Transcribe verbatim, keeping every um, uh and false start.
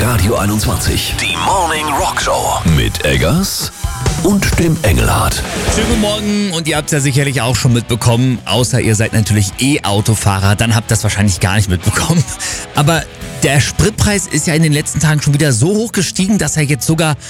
Radio einundzwanzig. Die Morning Rock Show. Mit Eggers und dem Engelhardt. Schönen guten Morgen, und ihr habt es ja sicherlich auch schon mitbekommen, außer ihr seid natürlich E-Autofahrer, dann habt ihr das wahrscheinlich gar nicht mitbekommen. Aber der Spritpreis ist ja in den letzten Tagen schon wieder so hoch gestiegen, dass er jetzt sogar